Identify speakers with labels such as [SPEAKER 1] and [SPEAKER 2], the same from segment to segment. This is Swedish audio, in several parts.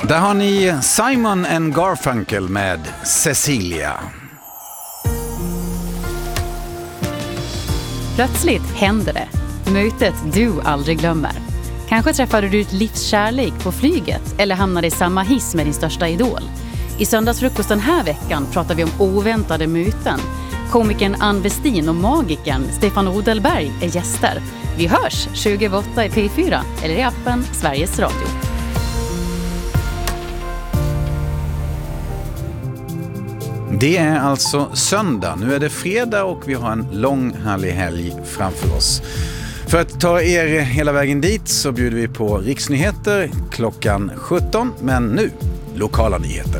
[SPEAKER 1] Där har ni Simon & Garfunkel med Cecilia.
[SPEAKER 2] Plötsligt händer det. Mötet du aldrig glömmer. Kanske träffade du ditt livs kärlek på flyget eller hamnade i samma hiss med din största idol. I söndagsfrukost den här veckan pratar vi om oväntade möten. Komikern Ann Westin och magikern Stefan Odelberg är gäster. Vi hörs 20:08 i P4 eller i appen Sveriges Radio.
[SPEAKER 1] Det är alltså söndag. Nu är det fredag och vi har en lång härlig helg framför oss. För att ta er hela vägen dit så bjuder vi på riksnyheter klockan 17. Men nu, lokala nyheter.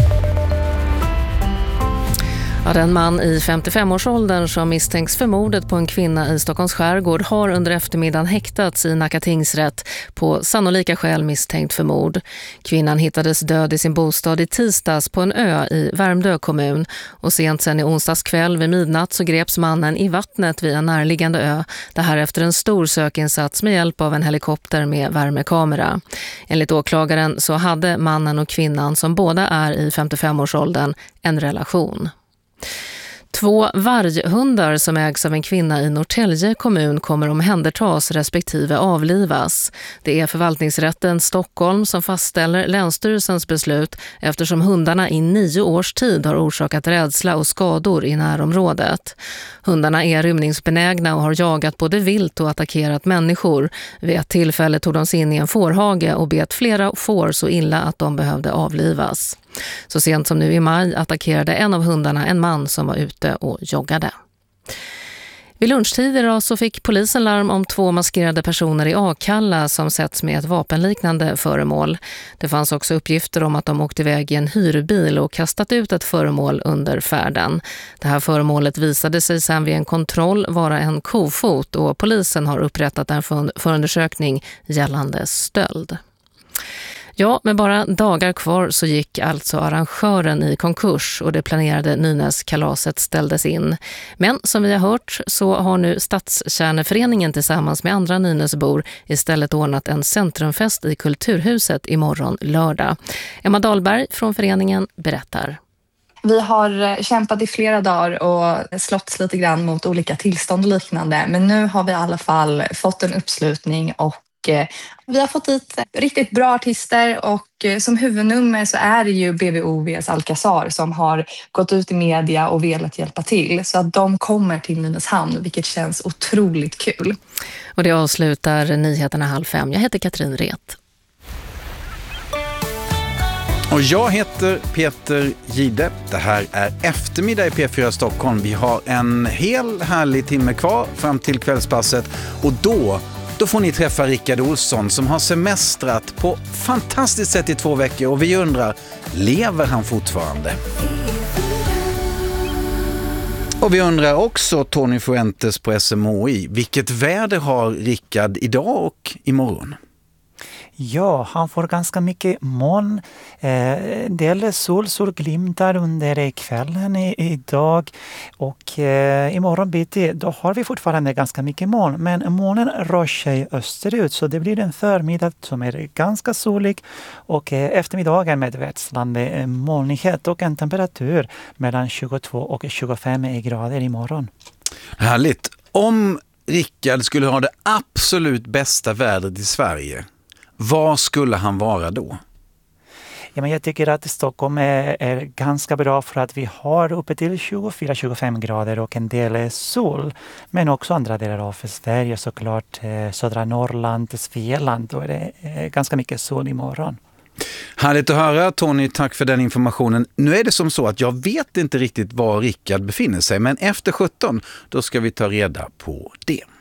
[SPEAKER 3] Ja, den man i 55-årsåldern som misstänks för mordet på en kvinna i Stockholms skärgård har under eftermiddagen häktats i Nacka tingsrätt på sannolika skäl misstänkt för mord. Kvinnan hittades död i sin bostad i tisdags på en ö i Värmdö kommun och sent sen i onsdags kväll vid midnatt så greps mannen i vattnet vid en närliggande ö. Det här efter en stor sökinsats med hjälp av en helikopter med värmekamera. Enligt åklagaren så hade mannen och kvinnan som båda är i 55-årsåldern en relation. 2 varghundar som ägs av en kvinna i Norrtälje kommun kommer omhändertas respektive avlivas. Det är förvaltningsrätten Stockholm som fastställer Länsstyrelsens beslut eftersom hundarna i 9 års tid har orsakat rädsla och skador i närområdet. Hundarna är rymningsbenägna och har jagat både vilt och attackerat människor. Vid ett tillfälle tog de sig in i en fårhage och bet flera får så illa att de behövde avlivas. Så sent som nu i maj attackerade en av hundarna en man som var ute och joggade. Vid lunchtid idag så fick polisen larm om 2 maskerade personer i Akalla som sätts med ett vapenliknande föremål. Det fanns också uppgifter om att de åkte iväg i en hyrbil och kastat ut ett föremål under färden. Det här föremålet visade sig sedan vid en kontroll vara en kofot och polisen har upprättat en förundersökning gällande stöld. Ja, med bara dagar kvar så gick alltså arrangören i konkurs och det planerade Nynäskalaset ställdes in. Men som vi har hört så har nu Stadskärneföreningen tillsammans med andra Nynäsbor istället ordnat en centrumfest i Kulturhuset imorgon lördag. Emma Dahlberg från föreningen berättar.
[SPEAKER 4] Vi har kämpat i flera dagar och slått lite grann mot olika tillstånd och liknande. Men nu har vi i alla fall fått en uppslutning och vi har fått dit riktigt bra artister och som huvudnummer så är det ju BVOVs Alcazar som har gått ut i media och velat hjälpa till. Så att de kommer till Nynäshamn, vilket känns otroligt kul.
[SPEAKER 3] Och det avslutar nyheterna 4:30. Jag heter Katrin Ret.
[SPEAKER 1] Och jag heter Peter Gide. Det här är eftermiddag i P4 Stockholm. Vi har en hel härlig timme kvar fram till kvällspasset och då får ni träffa Rickard Olsson som har semestrat på fantastiskt sätt i 2 veckor och vi undrar, lever han fortfarande? Och vi undrar också Tony Fuentes på SMHI, vilket väder har Rickard idag och imorgon?
[SPEAKER 5] Ja, han får ganska mycket moln. Del solglimtar under kvällen idag och imorgon bitti då har vi fortfarande ganska mycket moln. Men molnen rör sig österut så det blir en förmiddag som är ganska solig och eftermiddagen med växlande molnighet och en temperatur mellan 22 och 25 grader imorgon.
[SPEAKER 1] Härligt. Om Rickard skulle ha det absolut bästa vädret i Sverige, vad skulle han vara då?
[SPEAKER 5] Ja, men jag tycker att Stockholm är ganska bra för att vi har uppe till 24-25 grader och en del sol. Men också andra delar av Sverige såklart, södra Norrland, Svealand, då är det ganska mycket sol imorgon.
[SPEAKER 1] Härligt att höra Tony, tack för den informationen. Nu är det som så att jag vet inte riktigt var Rickard befinner sig, men efter 17 då ska vi ta reda på det.